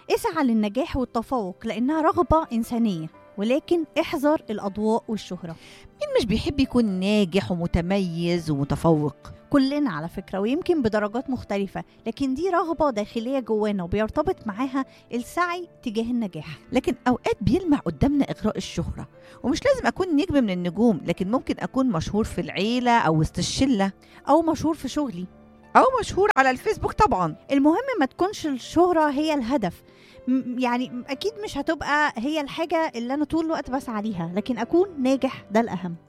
اسعى للنجاح والتفوق لأنها رغبة إنسانية، ولكن احذر الأضواء والشهرة. مين مش بيحب يكون ناجح ومتميز ومتفوق؟ كلنا على فكرة، ويمكن بدرجات مختلفة، لكن دي رغبة داخلية جوانا وبيرتبط معاها السعي تجاه النجاح. لكن أوقات بيلمع قدامنا إغراء الشهرة، ومش لازم أكون نجم من النجوم، لكن ممكن أكون مشهور في العيلة أو وسط الشلة، أو مشهور في شغلي، أو مشهور على الفيسبوك طبعا. المهم ما تكونش الشهرة هي الهدف. يعني أكيد مش هتبقى هي الحاجة اللي أنا طول الوقت بسعى ليها، لكن أكون ناجح ده الأهم.